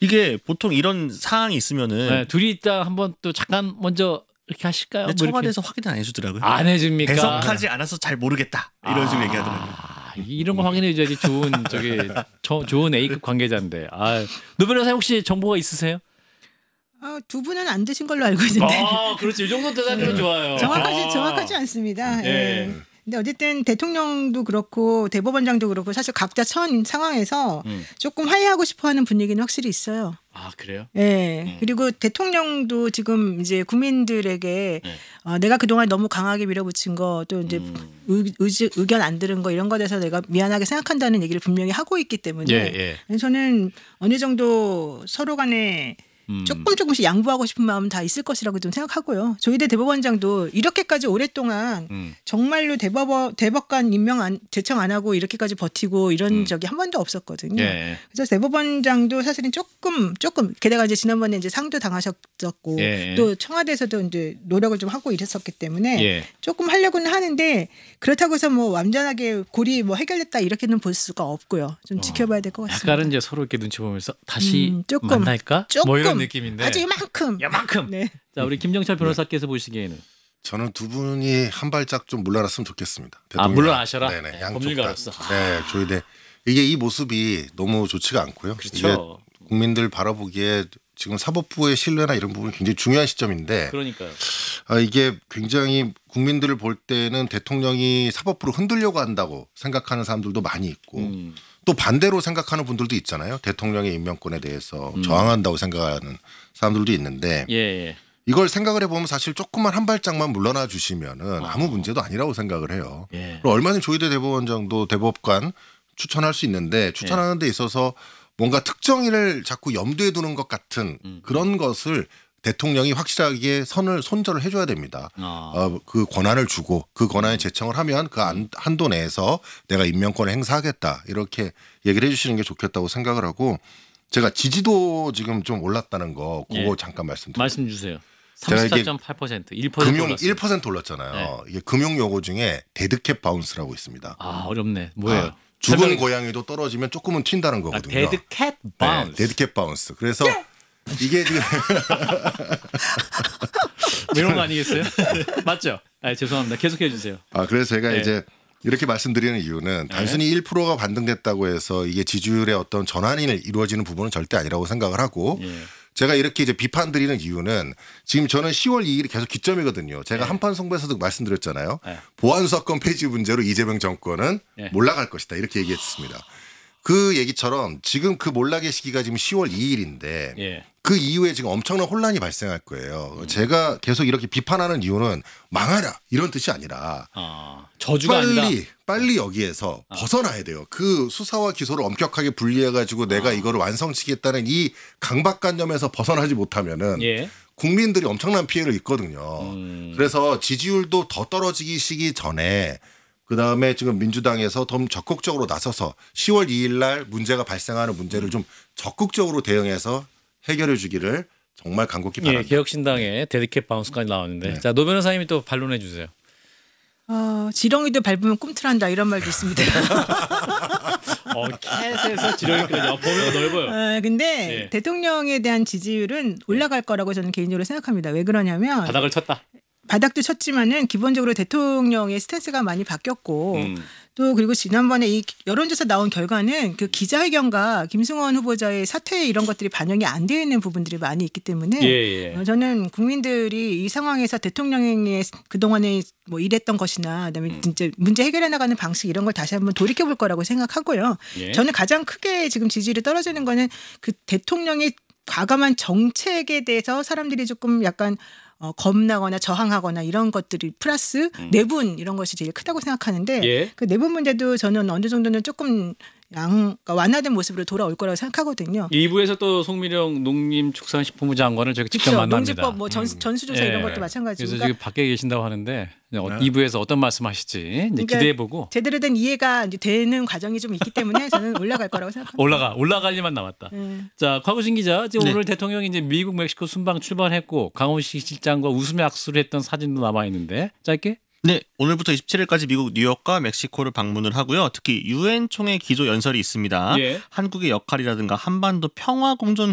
이게 보통 이런 상황이 있으면은 네, 둘이 있다 한번 또 잠깐 먼저 이렇게 하실까요? 뭐 청와대에서 확인을 안 해주더라고요. 안 해줍니까? 배석하지 않아서 잘 모르겠다 이런 식으로 얘기하더라고요. 이런 거 확인해줘야지 좋은 좋은 A급 관계자인데. 노 변호사님 혹시 정보가 있으세요? 두 분은 안 드신 걸로 알고 있는데. 그렇지. 이 정도 대답이면 좋아요. 정확하지 않습니다. 네. 예. 근데 어쨌든 대통령도 그렇고 대법원장도 그렇고 사실 각자 처한 상황에서 조금 화해하고 싶어하는 분위기는 확실히 있어요. 그래요? 예. 그리고 대통령도 지금 이제 국민들에게 내가 그동안 너무 강하게 밀어붙인 거 또 이제 의견 안 들은 거 이런 거에 대해서 내가 미안하게 생각한다는 얘기를 분명히 하고 있기 때문에 저는 어느 정도 서로 간에 조금씩 양보하고 싶은 마음은 다 있을 것이라고 좀 생각하고요. 조희대 대법원장도 이렇게까지 오랫동안 정말로 대법관 제청 안 하고 이렇게까지 버티고 이런 적이 한 번도 없었거든요. 그래서 대법원장도 사실은 조금 게다가 이제 지난번에 이제 상도 당하셨었고 또 청와대에서도 이제 노력을 좀 하고 이랬었기 때문에 조금 하려고는 하는데 그렇다고 해서 뭐 완전하게 골이 뭐 해결됐다 이렇게는 볼 수가 없고요. 좀 지켜봐야 될 것 같습니다. 약간은 이제 서로 이렇게 눈치 보면서 다시 조금, 만날까? 뭐 이런 느낌인데. 아주 이만큼. 네. 자, 우리 김정철 변호사께서 보시기에는 저는 두 분이 한 발짝 좀 물러났으면 좋겠습니다. 물러나셔라. 네네. 양쪽 법률가로서. 네, 조희대 이게 이 모습이 너무 좋지가 않고요. 그렇죠. 이게 국민들 바라보기에 지금 사법부의 신뢰나 이런 부분이 굉장히 중요한 시점인데. 그러니까요. 이게 굉장히 국민들을 볼 때는 대통령이 사법부를 흔들려고 한다고 생각하는 사람들도 많이 있고 또 반대로 생각하는 분들도 있잖아요. 대통령의 임명권에 대해서 저항한다고 생각하는 사람들도 있는데 이걸 생각을 해보면 사실 조금만 한 발짝만 물러나 주시면은 아무 문제도 아니라고 생각을 해요. 얼마 전 조희대 대법원장도 대법관 추천할 수 있는데 추천하는 데 있어서 뭔가 특정인을 자꾸 염두에 두는 것 같은 그런 것을 대통령이 확실하게 손절을 해줘야 됩니다. 그 권한을 주고 그 권한에 제청을 하면 그 한도 내에서 내가 임명권을 행사하겠다 이렇게 얘기를 해주시는 게 좋겠다고 생각을 하고 제가 지지도 지금 좀 올랐다는 거 그거 잠깐 말씀드릴게요. 말씀 주세요. 34.8% 1% 1% 올랐잖아요. 이게 금융 용어 중에 데드캣 바운스라고 있습니다. 어렵네. 뭐예요? 죽은 고양이도 떨어지면 조금은 튄다는 거거든요. 데드캣 바운스. 네, 데드캣 바운스. 그래서 이게 지금 이런 거 아니겠어요? 맞죠? 죄송합니다. 계속해 주세요. 그래서 제가 이제 이렇게 말씀드리는 이유는 단순히 1%가 반등됐다고 해서 이게 지지율의 어떤 전환이 이루어지는 부분은 절대 아니라고 생각을 하고 제가 이렇게 이제 비판드리는 이유는 지금 저는 10월 2일이 계속 기점이거든요. 제가 한판 승부에서도 말씀드렸잖아요. 보안수사권 폐지 문제로 이재명 정권은 몰락할 것이다 이렇게 얘기했습니다. 그 얘기처럼 지금 그 몰락의 시기가 지금 10월 2일인데 그 이후에 지금 엄청난 혼란이 발생할 거예요. 제가 계속 이렇게 비판하는 이유는 망하라 이런 뜻이 아니라 저주가 빨리 여기에서 벗어나야 돼요. 그 수사와 기소를 엄격하게 분리해가지고 내가 이거를 완성시키겠다는 이 강박관념에서 벗어나지 못하면은 국민들이 엄청난 피해를 입거든요. 그래서 지지율도 더 떨어지기 전에 그다음에 지금 민주당에서 더 적극적으로 나서서 10월 2일 날 문제가 발생하는 문제를 좀 적극적으로 대응해서 해결해 주기를 정말 간곡히 바랍니다. 개혁신당의 데드캣 바운스까지 나왔는데 자, 노 변호사님이 또 반론해 주세요. 지렁이도 밟으면 꿈틀한다 이런 말도 있습니다. 캣에서 지렁이까지 범위가 넓어요. 근데 대통령에 대한 지지율은 올라갈 거라고 저는 개인적으로 생각합니다. 왜 그러냐면 바닥을 쳤다. 바닥도 쳤지만은 기본적으로 대통령의 스탠스가 많이 바뀌었고 또 그리고 지난번에 이 여론조사 나온 결과는 그 기자회견과 김승원 후보자의 사퇴 이런 것들이 반영이 안 되어 있는 부분들이 많이 있기 때문에 저는 국민들이 이 상황에서 대통령의 그동안에 뭐 이랬던 것이나 그다음에 진짜 문제 해결해 나가는 방식 이런 걸 다시 한번 돌이켜 볼 거라고 생각하고요. 저는 가장 크게 지금 지지율이 떨어지는 거는 그 대통령의 과감한 정책에 대해서 사람들이 조금 약간 겁나거나 저항하거나 이런 것들이 플러스 내분 이런 것이 제일 크다고 생각하는데 그 내분 문제도 저는 어느 정도는 조금 그러니까 완화된 모습으로 돌아올 거라고 생각하거든요. 2부에서 또 송미령 농림축산식품부 장관을 저희가 직접 만납니다. 농지법 뭐 전수조사 이런 것도 마찬가지고. 그래서 지금 밖에 계신다고 하는데 2부에서 어떤 말씀하실지 그러니까 기대해보고. 제대로 된 이해가 이제 되는 과정이 좀 있기 때문에 저는 올라갈 거라고 생각합니다. 올라갈 일만 남았다. 자, 곽우신 기자, 지금 오늘 대통령이 이제 미국 멕시코 순방 출발했고 강훈식 실장과 웃으며 악수를 했던 사진도 남아 있는데 짧게. 네, 오늘부터 27일까지 미국 뉴욕과 멕시코를 방문을 하고요. 특히 유엔 총회 기조 연설이 있습니다. 한국의 역할이라든가 한반도 평화 공존